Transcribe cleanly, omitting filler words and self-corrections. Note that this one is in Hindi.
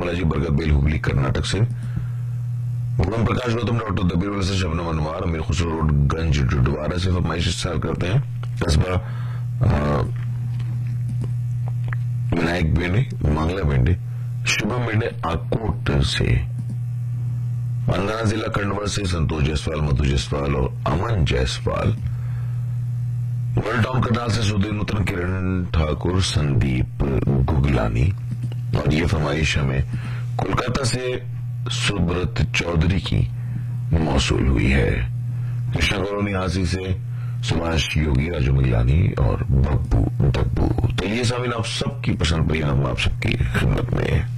बालाजी बरगद बेल हुगली कर्नाटक से। ओम प्रकाश गौतम, डॉक्टर दबीर से, शबनम अनवार, अमीर खुसरो रोड गंज दोबारा से फरमाइश इस्तेमाल करते हैं। कस्बा विनायक बेंडे, मंगला बेंडे, शुभम बेंडे आकोट से। अंदना जिला खंडवा से संतोष जायसवाल, मधु जायसवाल और अमन जायसवाल। वर्ल्ड टाउन करनाल से सुधीर नूतन, किरण ठाकुर, संदीप गुगलानी। और ये फरमाइश हमें कोलकाता से सुब्रत चौधरी की मौसूल हुई है। कृष्णा कॉलोनी हासी से सुभाष योगी, राजू मिगलानी और बब्बू डब्बू। तो ये शामिल आप सबकी पसंद पर हम आप सबकी खिदमत में